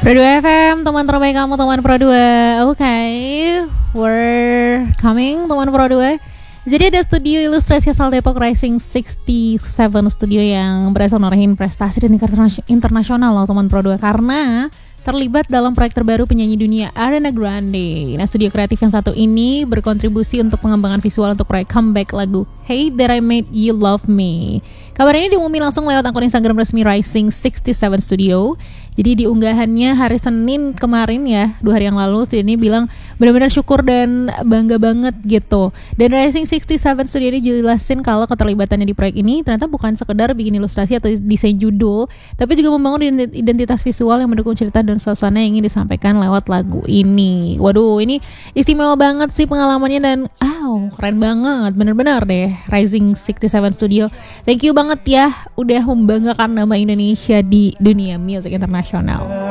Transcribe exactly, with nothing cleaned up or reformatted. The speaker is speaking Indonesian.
Pro dua F M, teman terbaik kamu, teman Pro dua. Oke, okay. We're coming, teman Pro dua. Jadi ada studio ilustrasi asal Depok, Rising enam puluh tujuh Studio, yang berhasil norehin prestasi di tingkat internasional loh teman Pro dua, karena terlibat dalam proyek terbaru penyanyi dunia Ariana Grande. Nah, studio kreatif yang satu ini berkontribusi untuk pengembangan visual untuk proyek comeback lagu Hey That I Made You Love Me. Kabar ini diumumkan langsung lewat akun Instagram resmi Rising enam puluh tujuh Studio. Jadi di unggahannya hari Senin kemarin ya, dua hari yang lalu, studio ini bilang benar-benar syukur dan bangga banget gitu. Dan Rising enam puluh tujuh Studio ini jelasin kalau keterlibatannya di proyek ini ternyata bukan sekedar bikin ilustrasi atau desain judul, tapi juga membangun identitas visual yang mendukung cerita dan suasana yang ingin disampaikan lewat lagu ini. Waduh, ini istimewa banget sih pengalamannya, dan wow, keren banget, bener-bener deh Rising enam puluh tujuh Studio. Thank you banget ya udah membanggakan nama Indonesia di dunia music internasional.